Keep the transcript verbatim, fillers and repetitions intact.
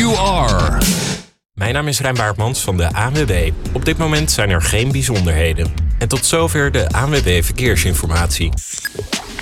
you are. Mijn naam is Rijn Baartmans van de A N W B. Op dit moment zijn er geen bijzonderheden. En tot zover de A N W B Verkeersinformatie.